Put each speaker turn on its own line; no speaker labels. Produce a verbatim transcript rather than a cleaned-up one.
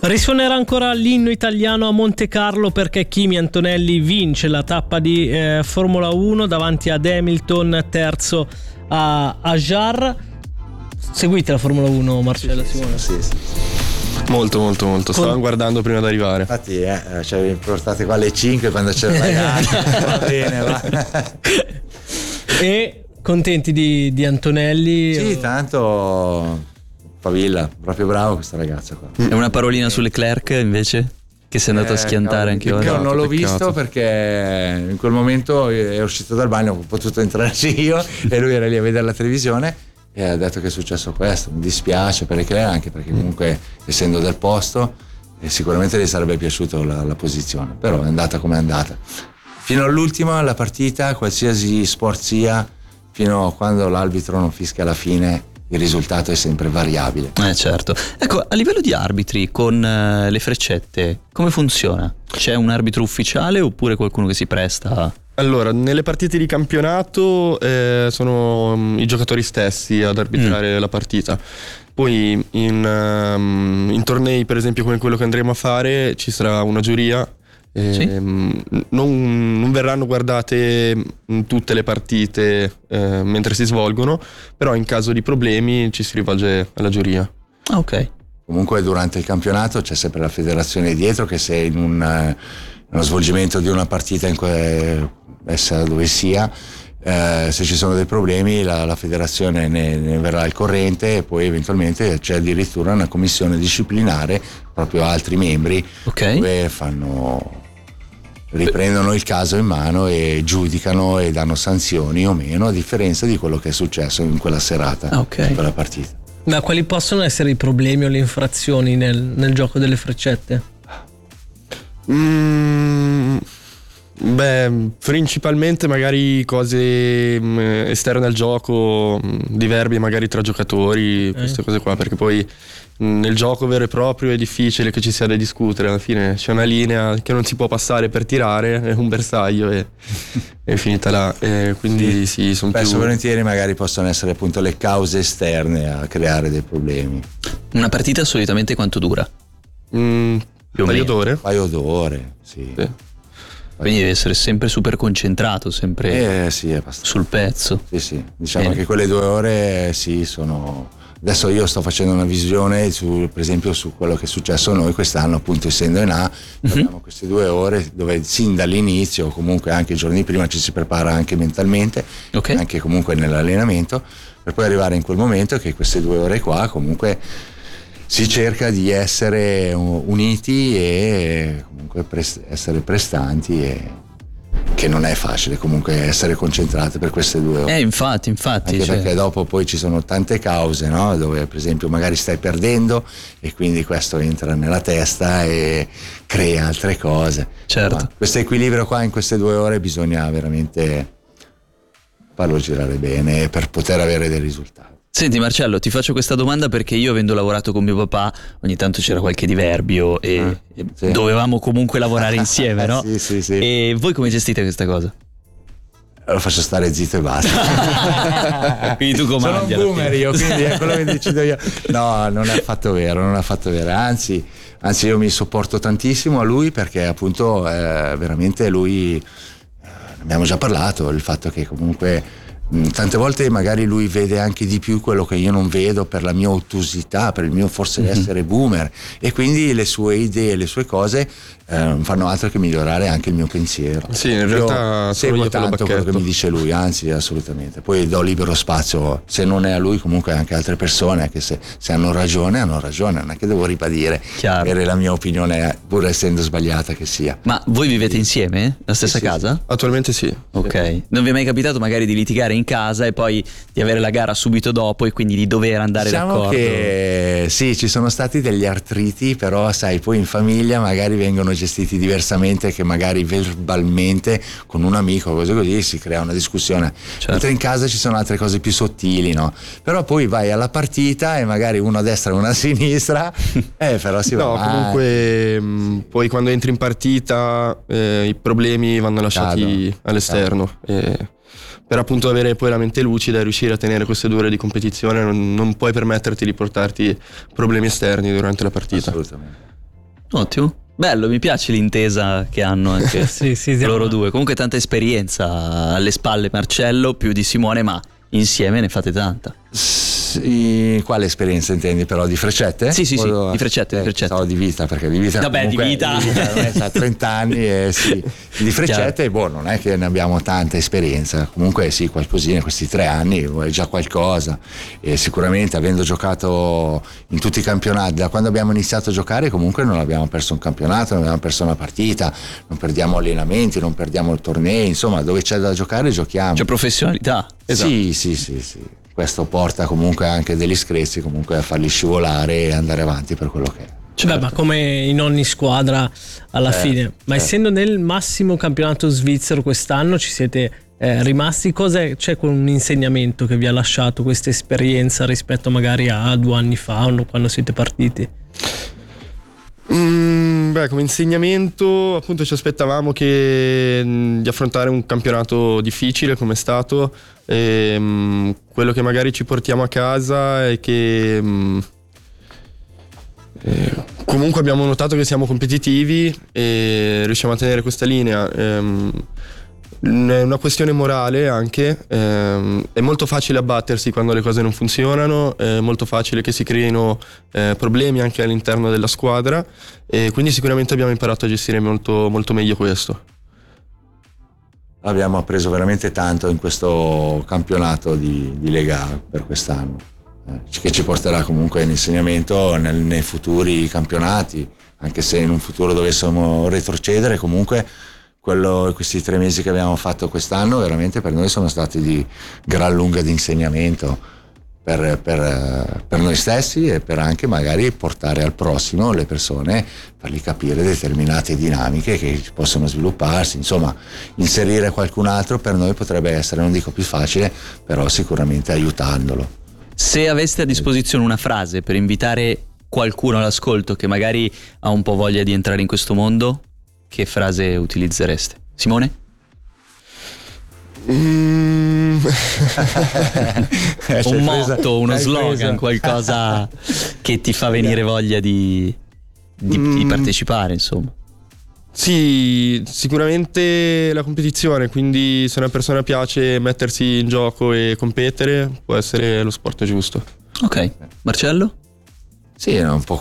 Risuonerà ancora l'inno italiano a Monte Carlo perché Kimi Antonelli vince la tappa di eh, Formula uno davanti ad Hamilton, terzo a Ajar. Seguite la Formula uno, Marcello, Simone?
Sì, sì.
Molto, molto, molto. Stavamo
Con...
guardando prima di arrivare.
Infatti, eh, ci avevi portate qua alle cinque quando c'era la gara. Va bene, va.
E contenti di, di Antonelli?
Sì,
o...
tanto favilla, proprio bravo questo ragazzo qua.
E una parolina su Leclerc invece? Che sei andato
Eh,
a schiantare
no,
anche
peccato,
ora?
non l'ho
peccato.
visto perché in quel momento è uscito dal bagno, ho potuto entrarci io e lui era lì a vedere la televisione e ha detto che è successo questo. Mi dispiace per Leclerc, anche perché comunque essendo del posto eh, sicuramente gli sarebbe piaciuto la, la posizione, però è andata come è andata. Fino all'ultimo la partita, qualsiasi sport sia, fino a quando l'arbitro non fischia alla fine, il risultato è sempre variabile.
Eh certo. Ecco, a livello di arbitri con uh, le freccette, come funziona? C'è un arbitro ufficiale oppure qualcuno che si presta?
Allora, nelle partite di campionato eh, sono um, i giocatori stessi ad arbitrare mm. la partita. Poi in, um, in tornei, per esempio come quello che andremo a fare, ci sarà una giuria. Eh,
sì?
non, non verranno guardate tutte le partite eh, mentre si svolgono, però in caso di problemi ci si rivolge alla giuria.
Ah, ok.
Comunque durante il campionato c'è sempre la federazione dietro, che se in un, uno svolgimento di una partita in que, essa dove sia, eh, se ci sono dei problemi la, la federazione ne, ne verrà al corrente e poi eventualmente c'è addirittura una commissione disciplinare, proprio altri membri,
okay.
dove fanno riprendono il caso in mano e giudicano e danno sanzioni o meno, a differenza di quello che è successo in quella serata,
ah, okay.
in quella partita.
Ma quali possono essere i problemi o le infrazioni nel, nel gioco delle freccette?
Mm, beh, principalmente magari cose mh, esterne al gioco, mh, diverbi magari tra giocatori, eh. queste cose qua, perché poi mh, nel gioco vero e proprio è difficile che ci sia da discutere. Alla fine c'è una linea che non si può passare per tirare, è un bersaglio e è finita là. E quindi sì, sì sono
Spesso
più...
volentieri magari possono essere appunto le cause esterne a creare dei problemi.
Una partita solitamente quanto dura?
Mm, un paio d'ore?
Un paio d'ore, sì.
sì.
Quindi deve essere sempre super concentrato, sempre
eh, sì,
sul pezzo.
Sì, sì. Diciamo
Bene.
che quelle due ore sì sono. Adesso io sto facendo una visione su, per esempio, su quello che è successo a noi quest'anno, appunto essendo in A, mm-hmm. abbiamo queste due ore dove sin dall'inizio, comunque anche i giorni prima, ci si prepara anche mentalmente,
okay.
anche comunque nell'allenamento, per poi arrivare in quel momento che queste due ore qua comunque si cerca di essere uniti e comunque prest- essere prestanti, e che non è facile comunque essere concentrati per queste due ore.
Eh infatti, infatti.
Anche
cioè...
perché dopo poi ci sono tante cause, no? Dove per esempio magari stai perdendo e quindi questo entra nella testa e crea altre cose.
Certo.
Ma questo equilibrio qua in queste due ore bisogna veramente farlo girare bene per poter avere dei risultati.
Senti Marcello, ti faccio questa domanda perché io, avendo lavorato con mio papà, ogni tanto c'era qualche diverbio e,
ah,
e
sì.
dovevamo comunque lavorare insieme, no?
Sì, sì, sì.
E voi come gestite questa cosa?
Lo faccio stare zitto e basta.
Quindi tu comandi.
Sono un boomer io, quindi è quello che decido io. No, non è affatto vero, non è affatto vero. Anzi, anzi io mi sopporto tantissimo a lui perché appunto eh, veramente lui, eh, abbiamo già parlato, il fatto che comunque tante volte magari lui vede anche di più quello che io non vedo per la mia ottusità, per il mio forse mm-hmm. essere boomer, e quindi le sue idee, le sue cose eh, non fanno altro che migliorare anche il mio pensiero.
Sì, in realtà
io seguo
io
tanto quello che mi dice lui, anzi assolutamente, poi do libero spazio, se non è a lui comunque anche altre persone che se, se hanno ragione hanno ragione, non è che devo ribadire avere la mia opinione pur essendo sbagliata che sia.
Ma voi vivete insieme? La stessa
sì,
casa?
Sì.
Attualmente sì.
Ok, sì. Non vi è mai capitato magari di litigare in casa e poi di avere la gara subito dopo e quindi di dover andare
diciamo
d'accordo?
Che sì, ci sono stati degli artriti, però sai, poi in famiglia magari vengono gestiti diversamente, che magari verbalmente con un amico o cose così si crea una discussione,
certo.
Mentre in casa ci sono altre cose più sottili, no? Però poi vai alla partita e magari uno a destra e uno a sinistra eh però si va
no,
avanti.
comunque mh, poi quando entri in partita eh, i problemi vanno lasciati Cado. all'esterno e per appunto avere poi la mente lucida e riuscire a tenere queste due ore di competizione non, non puoi permetterti di portarti problemi esterni durante la partita.
Assolutamente.
Ottimo. Bello, mi piace l'intesa che hanno anche
sì, sì, sì,
loro
no.
due. Comunque tanta esperienza alle spalle Marcello, più di Simone, ma insieme ne fate tanta.
Sì, quale esperienza intendi però? Di freccette?
Sì, sì, sì,
O-
di freccette,
eh,
di freccette.
pensavo di vita, perché di vita
Vabbè, di
comunque-
vita.
di vita ormai ha trenta anni e sì. Di freccette,
Chiaro.
boh, non è che ne abbiamo tanta esperienza, comunque sì, qualcosina in questi tre anni è già qualcosa, e sicuramente avendo giocato in tutti i campionati, da quando abbiamo iniziato a giocare comunque non abbiamo perso un campionato, non abbiamo perso una partita, non perdiamo allenamenti, non perdiamo il torneo, insomma dove c'è da giocare giochiamo.
C'è professionalità. Esatto.
Sì, sì, sì, sì. Questo porta comunque anche degli screzi comunque a farli scivolare e andare avanti per quello che è.
Beh, ma come in ogni squadra alla
Certo,
fine. Ma
certo.
essendo nel massimo campionato svizzero quest'anno ci siete eh, rimasti, cos'è, c'è un insegnamento che vi ha lasciato questa esperienza rispetto magari a due anni fa o quando siete partiti?
Mm, beh, come insegnamento appunto ci aspettavamo che, mh, di affrontare un campionato difficile come è stato, e, mh, quello che magari ci portiamo a casa è che mh, eh, comunque abbiamo notato che siamo competitivi e riusciamo a tenere questa linea. ehm, È una questione morale anche, ehm, è molto facile abbattersi quando le cose non funzionano, è molto facile che si creino eh, problemi anche all'interno della squadra, e quindi sicuramente abbiamo imparato a gestire molto, molto meglio questo.
Abbiamo appreso veramente tanto in questo campionato di, di Lega per quest'anno, eh, che ci porterà comunque in insegnamento nel, nei futuri campionati, anche se in un futuro dovessimo retrocedere, comunque quello, questi tre mesi che abbiamo fatto quest'anno veramente per noi sono stati di gran lunga di insegnamento per, per, per noi stessi e per anche magari portare al prossimo le persone, fargli capire determinate dinamiche che possono svilupparsi, insomma inserire qualcun altro per noi potrebbe essere, non dico più facile, però sicuramente aiutandolo.
Se aveste a disposizione una frase per invitare qualcuno all'ascolto che magari ha un po' voglia di entrare in questo mondo, che frase utilizzereste? Simone?
Mm.
Eh,
Un
presa-
motto, uno
hai
slogan,
preso-
qualcosa che ti fa venire voglia di, di, di
Mm.
partecipare, insomma.
Sì, sicuramente la competizione, quindi se una persona piace mettersi in gioco e competere, può essere lo sport giusto.
Ok, Marcello?
Sì, è un po'